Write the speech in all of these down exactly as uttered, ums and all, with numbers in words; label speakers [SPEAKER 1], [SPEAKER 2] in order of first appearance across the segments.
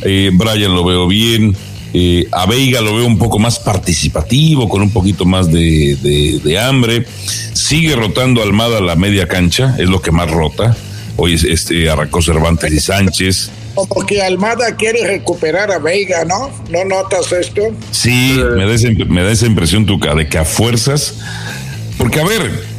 [SPEAKER 1] eh, Brian lo veo bien, eh, a Veiga lo veo un poco más participativo, con un poquito más de, de, de hambre. Sigue rotando Almada a la media cancha, es lo que más rota. Hoy este, arrancó Cervantes y Sánchez.
[SPEAKER 2] Como que Almada quiere recuperar a Veiga, ¿no? ¿No notas esto?
[SPEAKER 1] Sí, eh. me, da esa, me da esa impresión, Tuca, de que a fuerzas, porque a ver,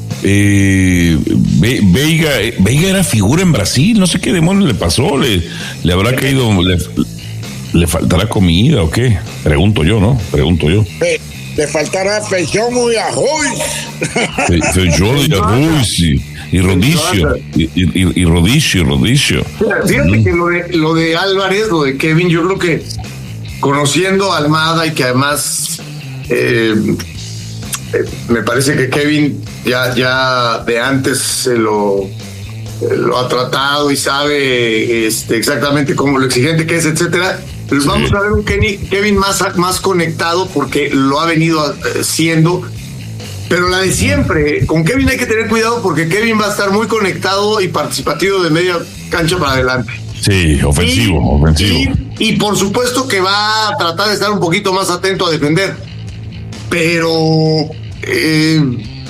[SPEAKER 1] eh, Ve, Veiga, Veiga era figura en Brasil, no sé qué demonios le pasó, le, le habrá caído, le, le faltará comida o qué, pregunto yo, ¿no? Pregunto yo.
[SPEAKER 2] Le, le faltará feijón y arroz.
[SPEAKER 1] Fe, feijón y arroz, sí. Y Rodicio, y, y, y Rodicio, Rodicio.
[SPEAKER 3] Fíjate mm. que lo de, lo de Álvarez, lo de Kevin, yo creo que conociendo a Almada y que además eh, eh, me parece que Kevin ya, ya de antes se lo, eh, lo ha tratado y sabe este, exactamente cómo lo exigente que es, etcétera. Pues sí. Vamos a ver un Kevin más, más conectado porque lo ha venido siendo. Pero la de siempre, con Kevin hay que tener cuidado porque Kevin va a estar muy conectado y participativo de media cancha para adelante.
[SPEAKER 1] Sí, ofensivo, y, ofensivo.
[SPEAKER 3] Y, y por supuesto que va a tratar de estar un poquito más atento a defender. Pero eh,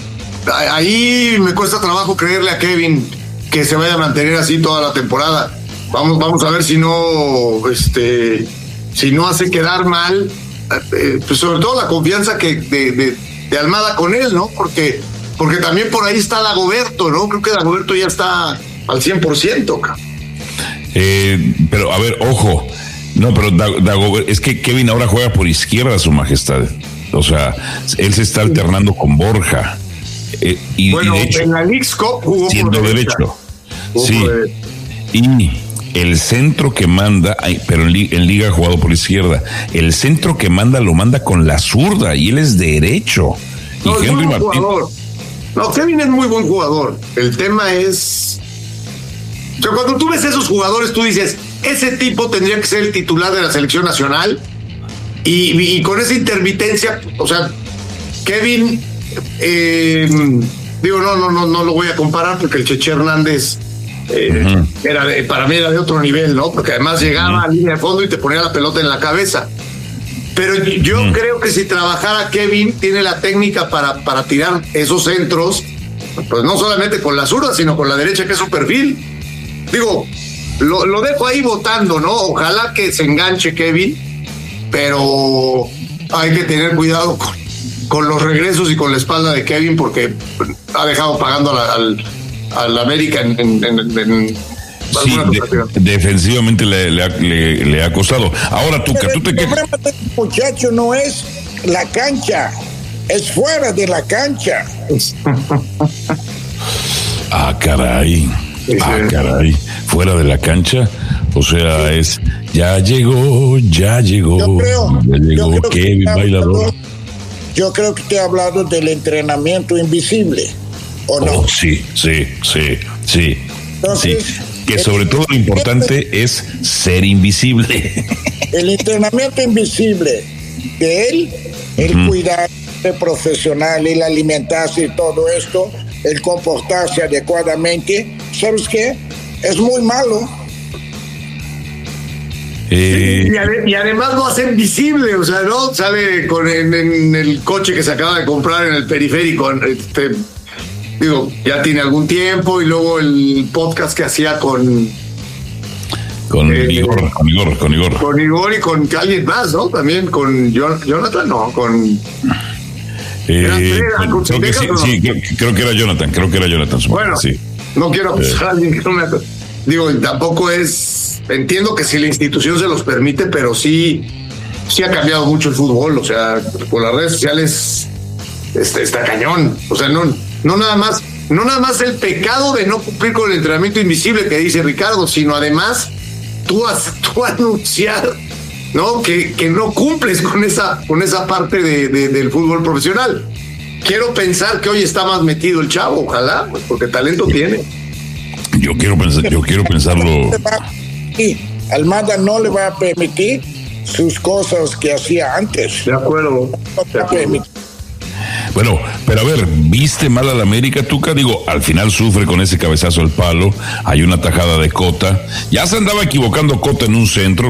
[SPEAKER 3] ahí me cuesta trabajo creerle a Kevin que se vaya a mantener así toda la temporada. Vamos, vamos a ver si no, este, si no hace quedar mal, eh, pues sobre todo la confianza que de, de de Almada con él, ¿no? Porque, porque también por ahí está Dagoberto, ¿no? Creo que Dagoberto ya está al cien por ciento, cabrón.
[SPEAKER 1] Eh, pero, a ver, ojo. No, pero Dagoberto, es que Kevin ahora juega por izquierda, su majestad. O sea, él se está alternando con Borja. Eh, y,
[SPEAKER 3] bueno,
[SPEAKER 1] y de hecho,
[SPEAKER 3] en la Leagues Cup jugó
[SPEAKER 1] siendo
[SPEAKER 3] por
[SPEAKER 1] derecho. Sí. Y el centro que manda, pero en, en Liga ha jugado por izquierda, el centro que manda lo manda con la zurda y él es derecho.
[SPEAKER 3] No,
[SPEAKER 1] y
[SPEAKER 3] es
[SPEAKER 1] Henry
[SPEAKER 3] muy buen
[SPEAKER 1] Martín.
[SPEAKER 3] Jugador. No, Kevin es muy buen jugador. El tema es. O sea, cuando tú ves esos jugadores, tú dices, ese tipo tendría que ser el titular de la selección nacional. Y, y con esa intermitencia, o sea, Kevin, eh, digo, no, no, no, no lo voy a comparar porque el Cheche Hernández. Eh, uh-huh. era de, para mí era de otro nivel, ¿no? Porque además llegaba uh-huh. a línea de fondo y te ponía la pelota en la cabeza. Pero yo uh-huh. creo que si trabajara Kevin, tiene la técnica para, para tirar esos centros, pues no solamente con la zurda, sino con la derecha, que es su perfil. Digo, lo, lo dejo ahí votando, ¿no? Ojalá que se enganche Kevin, pero hay que tener cuidado con, con los regresos y con la espalda de Kevin, porque ha dejado pagando a la, al al América en, en, en, en
[SPEAKER 1] sí, de, defensivamente le, le, le, le ha costado. Ahora tú, que tú te quejas.
[SPEAKER 2] El problema del muchacho no es la cancha, es fuera de la cancha.
[SPEAKER 1] Ah, caray. Ah, caray. Fuera de la cancha. O sea, es ya llegó, ya llegó.
[SPEAKER 2] Yo creo,
[SPEAKER 1] ya llegó
[SPEAKER 2] yo creo
[SPEAKER 1] Kevin
[SPEAKER 2] que
[SPEAKER 1] Bailador.
[SPEAKER 2] Hablado, yo creo que te he hablado del entrenamiento invisible. ¿O no?
[SPEAKER 1] Oh, sí, sí, sí, sí.
[SPEAKER 2] Entonces,
[SPEAKER 1] sí. Que sobre todo lo importante es ser invisible.
[SPEAKER 2] El entrenamiento invisible de él, el uh-huh. cuidarse profesional, el alimentarse y todo esto, el comportarse adecuadamente, ¿sabes qué? Es muy malo.
[SPEAKER 3] Eh... Y, ade- y además lo hacen visible, o sea, ¿no? Sale con en, en el coche que se acaba de comprar en el periférico, este... Digo, ya tiene algún tiempo, y luego el podcast que hacía con
[SPEAKER 1] con,
[SPEAKER 3] eh,
[SPEAKER 1] Igor, con Igor, con Igor.
[SPEAKER 3] Con Igor y con alguien más, ¿no? También con Jonathan, no, con
[SPEAKER 1] eh, con, creo que sí, no? sí creo, creo que era Jonathan, creo que era Jonathan.
[SPEAKER 3] Bueno,
[SPEAKER 1] sí.
[SPEAKER 3] No quiero acusar eh. a alguien que no me acuerdo. Digo, tampoco es, entiendo que si la institución se los permite, pero sí, sí ha cambiado mucho el fútbol, o sea, con las redes sociales está, está cañón, o sea, no No nada más, no nada más el pecado de no cumplir con el entrenamiento invisible que dice Ricardo, sino además tú has tú anunciar, ¿no? Que, que no cumples con esa, con esa parte de, de, del fútbol profesional. Quiero pensar que hoy está más metido el chavo, ojalá, pues, porque talento tiene.
[SPEAKER 1] Yo quiero pensar, yo quiero pensarlo.
[SPEAKER 2] Sí, Almada no le va a permitir sus cosas que hacía antes.
[SPEAKER 3] De acuerdo.
[SPEAKER 2] No
[SPEAKER 3] de acuerdo.
[SPEAKER 1] Bueno, pero a ver, ¿viste mal al América, Tuca? Digo, al final sufre con ese cabezazo al palo, hay una tajada de Cota, ya se andaba equivocando Cota en un centro,